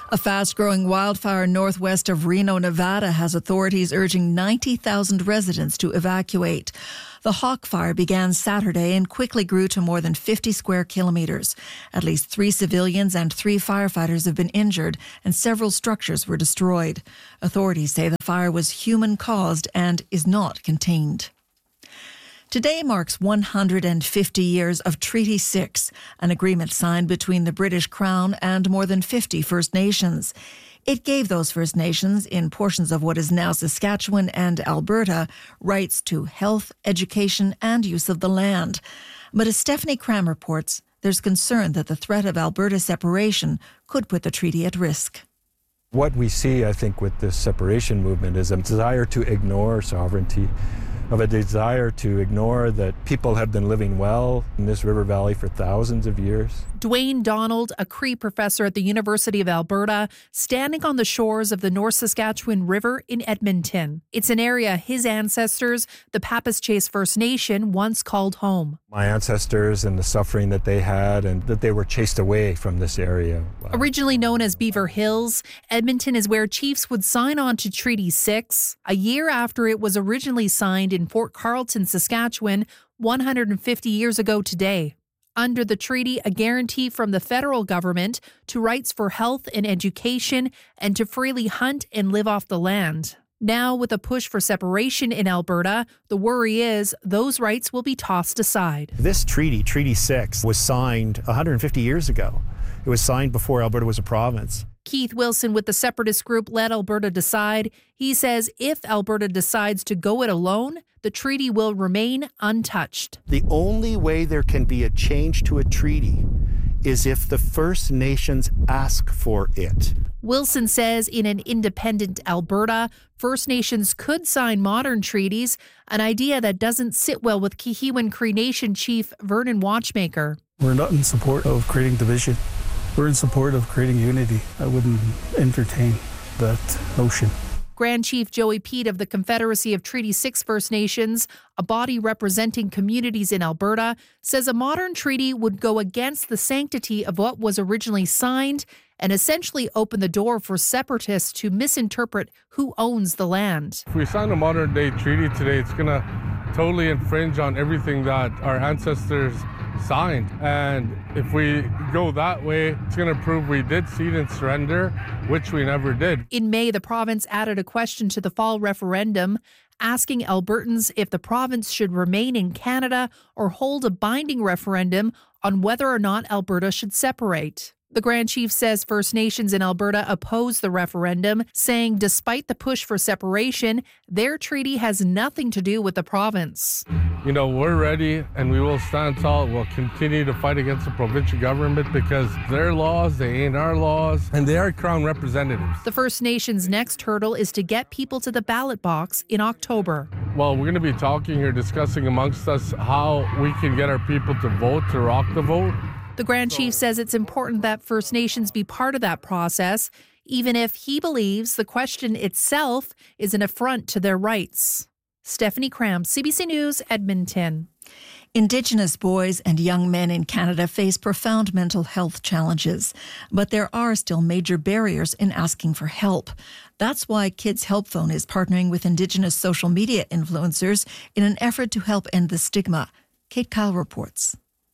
A fast-growing wildfire northwest of Reno, Nevada, has authorities urging 90,000 residents to evacuate. The Hawk Fire began Saturday and quickly grew to more than 50 square kilometers. At least 3 civilians and 3 firefighters have been injured, and several structures were destroyed. Authorities say the fire was human-caused and is not contained. Today marks 150 years of Treaty 6, an agreement signed between the British Crown and more than 50 First Nations. It gave those First Nations in portions of what is now Saskatchewan and Alberta rights to health, education and use of the land. But as Stephanie Cram reports, there's concern that the threat of Alberta separation could put the treaty at risk. What we see, I think, with this separation movement is a desire to ignore sovereignty, of a desire to ignore that people have been living well in this river valley for thousands of years. Dwayne Donald, a Cree professor at the University of Alberta, standing on the shores of the North Saskatchewan River in Edmonton. It's an area his ancestors, the Papas-Chase First Nation, once called home. My ancestors and the suffering that they had, and that they were chased away from this area. Originally known as Beaver Hills, Edmonton is where chiefs would sign on to Treaty 6, a year after it was originally signed in Fort Carlton, Saskatchewan, 150 years ago today. Under the treaty, a guarantee from the federal government to rights for health and education and to freely hunt and live off the land. Now, with a push for separation in Alberta, the worry is those rights will be tossed aside. This treaty, Treaty 6, was signed 150 years ago. It was signed before Alberta was a province. Keith Wilson with the separatist group Let Alberta Decide. He says if Alberta decides to go it alone, the treaty will remain untouched. The only way there can be a change to a treaty is if the First Nations ask for it. Wilson says in an independent Alberta, First Nations could sign modern treaties, an idea that doesn't sit well with Kihiwan Cree Nation Chief Vernon Watchmaker. We're not in support of creating division. We're in support of creating unity. I wouldn't entertain that notion. Grand Chief Joey Pete of the Confederacy of Treaty 6 First Nations, a body representing communities in Alberta, says a modern treaty would go against the sanctity of what was originally signed and essentially open the door for separatists to misinterpret who owns the land. If we sign a modern day treaty today, it's going to totally infringe on everything that our ancestors signed. And if we go that way, it's going to prove we did cede and surrender, which we never did. In May, the province added a question to the fall referendum asking Albertans if the province should remain in Canada or hold a binding referendum on whether or not Alberta should separate. The Grand Chief says First Nations in Alberta oppose the referendum, saying despite the push for separation, their treaty has nothing to do with the province. You know, we're ready and we will stand tall. We'll continue to fight against the provincial government because their laws, they ain't our laws, and they are Crown representatives. The First Nations' next hurdle is to get people to the ballot box in October. Well, we're going to be talking here, discussing amongst us how we can get our people to vote, to rock the vote. The Grand Chief says it's important that First Nations be part of that process, even if he believes the question itself is an affront to their rights. Stephanie Cram, CBC News, Edmonton. Indigenous boys and young men in Canada face profound mental health challenges, but there are still major barriers in asking for help. That's why Kids Help Phone is partnering with Indigenous social media influencers in an effort to help end the stigma. Kate Kyle reports.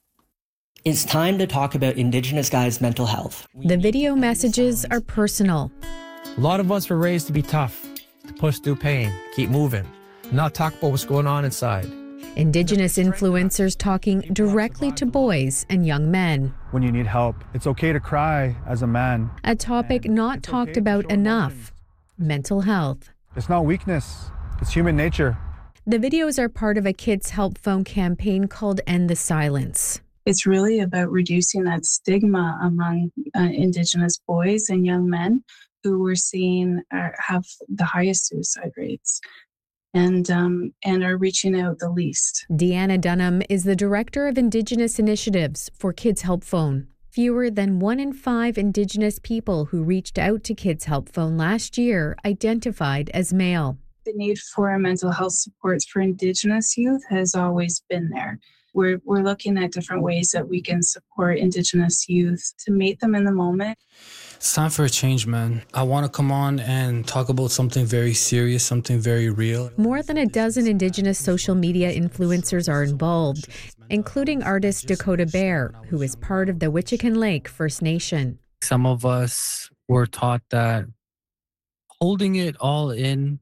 It's time to talk about Indigenous guys' mental health. The video messages are personal. A lot of us were raised to be tough, to push through pain, keep moving, not talk about what's going on inside. Indigenous influencers talking directly to boys and young men. When you need help, it's okay to cry as a man. A topic not talked about enough. Mental health. It's not weakness, it's human nature. The videos are part of a Kids Help Phone campaign called End the Silence. It's really about reducing that stigma among Indigenous boys and young men who we're seeing have the highest suicide rates and are reaching out the least. Deanna Dunham is the director of Indigenous initiatives for Kids Help Phone. Fewer than 1 in 5 Indigenous people who reached out to Kids Help Phone last year identified as male. The need for mental health supports for Indigenous youth has always been there. we're looking at different ways that we can support Indigenous youth to meet them in the moment. It's time for a change, man. I want to come on and talk about something very serious, something very real. More than a dozen Indigenous social media influencers are involved, including artist Dakota Bear, who is part of the Witchican Lake First Nation. Some of us were taught that holding it all in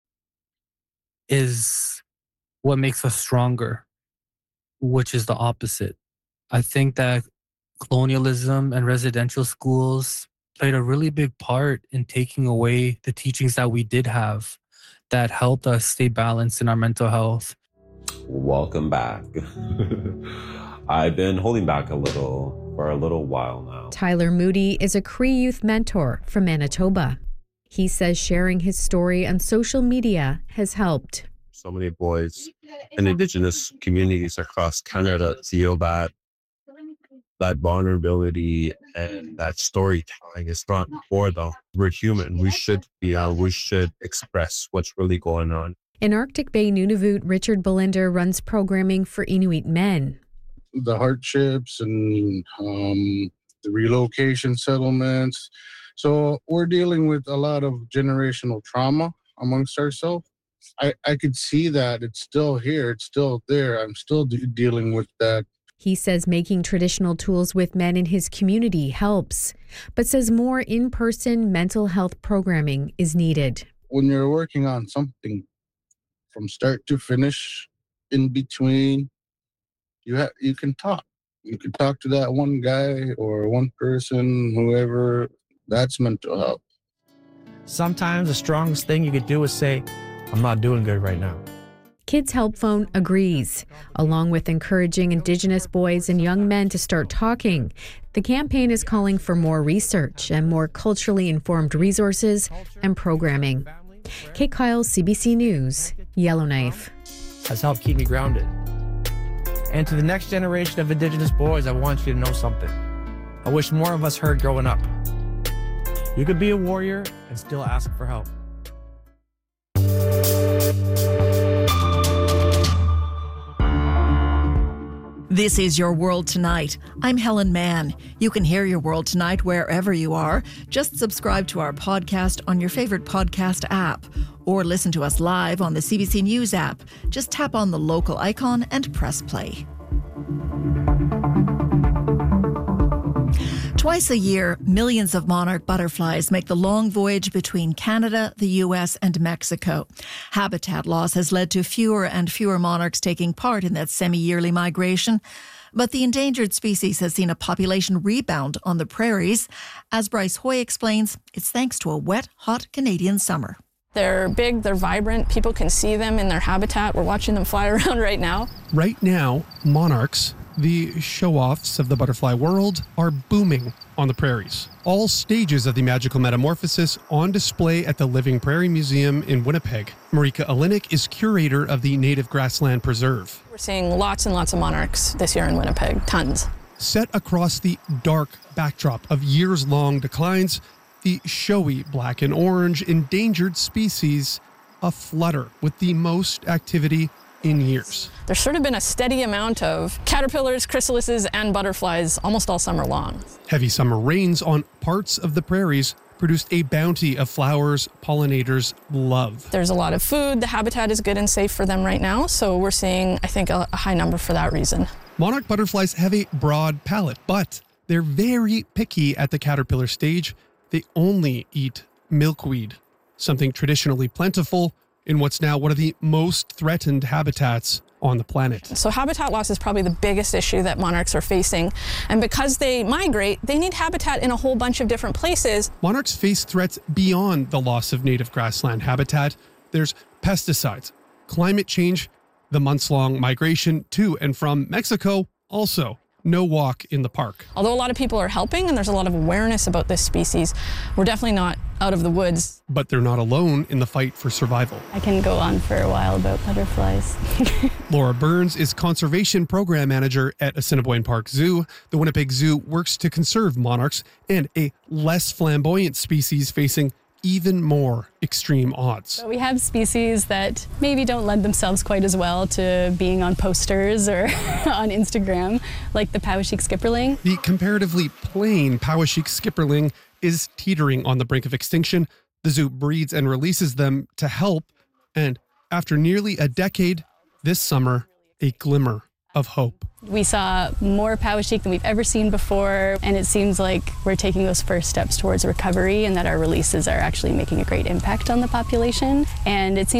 is what makes us stronger, which is the opposite. I think that colonialism and residential schools played a really big part in taking away the teachings that we did have that helped us stay balanced in our mental health. Welcome back. I've been holding back for a little while now. Tyler Moody is a Cree youth mentor from Manitoba. He says sharing his story on social media has helped. So many boys in Indigenous communities across Canada feel that vulnerability and that storytelling is not for them. We're human. We should express what's really going on. In Arctic Bay, Nunavut, Richard Belinder runs programming for Inuit men. The hardships and the relocation settlements. So we're dealing with a lot of generational trauma amongst ourselves. I could see that it's still here. It's still there. I'm still dealing with that. He says making traditional tools with men in his community helps, but says more in-person mental health programming is needed. When you're working on something from start to finish, in between, you can talk. You can talk to that one guy or one person, whoever. That's mental health. Sometimes the strongest thing you could do is say, I'm not doing good right now. Kids Help Phone agrees. Along with encouraging Indigenous boys and young men to start talking, the campaign is calling for more research and more culturally informed resources and programming. Kate Kyle, CBC News, Yellowknife. Has helped keep me grounded. And to the next generation of Indigenous boys, I want you to know something. I wish more of us heard growing up. You could be a warrior and still ask for help. This is Your World Tonight. I'm Helen Mann. You can hear Your World Tonight wherever you are. Just subscribe to our podcast on your favorite podcast app or listen to us live on the CBC News app. Just tap on the local icon and press play. Twice a year, millions of monarch butterflies make the long voyage between Canada, the US, and Mexico. Habitat loss has led to fewer and fewer monarchs taking part in that semi-yearly migration. But the endangered species has seen a population rebound on the prairies. As Bryce Hoy explains, it's thanks to a wet, hot Canadian summer. They're big, they're vibrant, people can see them in their habitat. We're watching them fly around right now. Right now, monarchs, the show-offs of the butterfly world, are booming on the prairies. All stages of the magical metamorphosis on display at the Living Prairie Museum in Winnipeg. Marika Alinik is curator of the Native Grassland Preserve. We're seeing lots and lots of monarchs this year in Winnipeg, tons. Set across the dark backdrop of years-long declines, the showy black and orange endangered species aflutter with the most activity in years. There's sort of been a steady amount of caterpillars, chrysalises, and butterflies almost all summer long. Heavy summer rains on parts of the prairies produced a bounty of flowers pollinators love. There's a lot of food. The habitat is good and safe for them right now, so we're seeing, I think, a high number for that reason. Monarch butterflies have a broad palate, but they're very picky at the caterpillar stage. They only eat milkweed, something traditionally plentiful in what's now one of the most threatened habitats on the planet. So habitat loss is probably the biggest issue that monarchs are facing. And because they migrate, they need habitat in a whole bunch of different places. Monarchs face threats beyond the loss of native grassland habitat. There's pesticides, climate change, the months-long migration to and from Mexico, also no walk in the park. Although a lot of people are helping and there's a lot of awareness about this species, we're definitely not out of the woods. But they're not alone in the fight for survival. I can go on for a while about butterflies. Laura Burns is Conservation Program Manager at Assiniboine Park Zoo. The Winnipeg Zoo works to conserve monarchs and a less flamboyant species facing even more extreme odds. So we have species that maybe don't lend themselves quite as well to being on posters or on Instagram, like the Poweshiek skipperling. The comparatively plain Poweshiek skipperling is teetering on the brink of extinction. The zoo breeds and releases them to help, and after nearly a decade, this summer, a glimmer of hope. We saw more Poweshiek than we've ever seen before, and it seems like we're taking those first steps towards recovery and that our releases are actually making a great impact on the population. And it seems